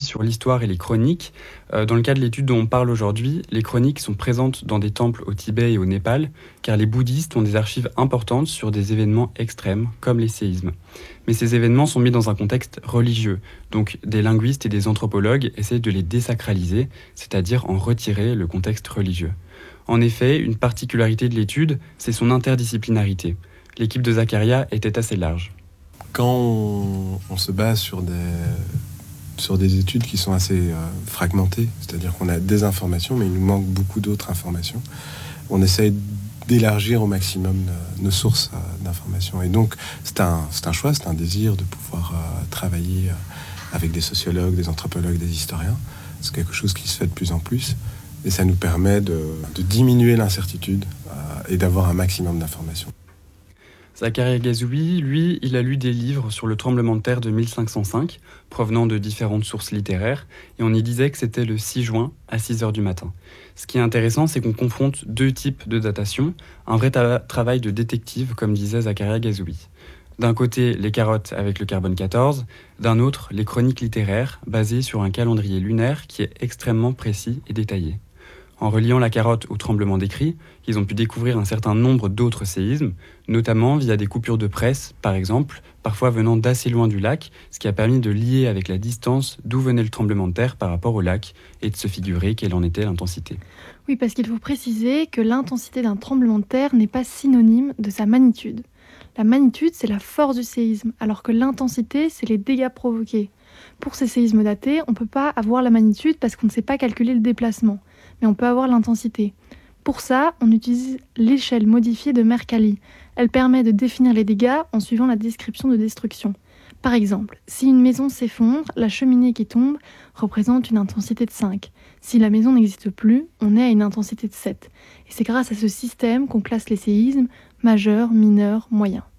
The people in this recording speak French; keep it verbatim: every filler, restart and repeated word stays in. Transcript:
sur l'histoire et les chroniques. Euh, dans le cas de l'étude dont on parle aujourd'hui, les chroniques sont présentes dans des temples au Tibet et au Népal, car les bouddhistes ont des archives importantes sur des événements extrêmes, comme les séismes. Mais ces événements sont mis dans un contexte religieux, donc des linguistes et des anthropologues essayent de les désacraliser, c'est-à-dire en retirer le contexte religieux. En effet, une particularité de l'étude, c'est son interdisciplinarité. L'équipe de Zakaria était assez large. Quand on, on se base sur des, sur des études qui sont assez euh, fragmentées, c'est-à-dire qu'on a des informations, mais il nous manque beaucoup d'autres informations, on essaye d'élargir au maximum euh, nos sources euh, d'informations. Et donc, c'est un, c'est un choix, c'est un désir de pouvoir euh, travailler euh, avec des sociologues, des anthropologues, des historiens. C'est quelque chose qui se fait de plus en plus. Et ça nous permet de, de diminuer l'incertitude euh, et d'avoir un maximum d'informations. Zakaria Ghazoubi, lui, il a lu des livres sur le tremblement de terre de mille cinq cent cinq, provenant de différentes sources littéraires, et on y disait que c'était le six juin à six heures du matin. Ce qui est intéressant, c'est qu'on confronte deux types de datation, un vrai ta- travail de détective, comme disait Zakaria Ghazoubi. D'un côté, les carottes avec le carbone quatorze, d'un autre, les chroniques littéraires, basées sur un calendrier lunaire qui est extrêmement précis et détaillé. En reliant la carotte au tremblement décrit, ils ont pu découvrir un certain nombre d'autres séismes, notamment via des coupures de presse, par exemple, parfois venant d'assez loin du lac, ce qui a permis de lier avec la distance d'où venait le tremblement de terre par rapport au lac et de se figurer quelle en était l'intensité. Oui, parce qu'il faut préciser que l'intensité d'un tremblement de terre n'est pas synonyme de sa magnitude. La magnitude, c'est la force du séisme, alors que l'intensité, c'est les dégâts provoqués. Pour ces séismes datés, on ne peut pas avoir la magnitude parce qu'on ne sait pas calculer le déplacement, mais on peut avoir l'intensité. Pour ça, on utilise l'échelle modifiée de Mercalli. Elle permet de définir les dégâts en suivant la description de destruction. Par exemple, si une maison s'effondre, la cheminée qui tombe représente une intensité de cinq. Si la maison n'existe plus, on est à une intensité de sept. Et c'est grâce à ce système qu'on classe les séismes majeurs, mineurs, moyens.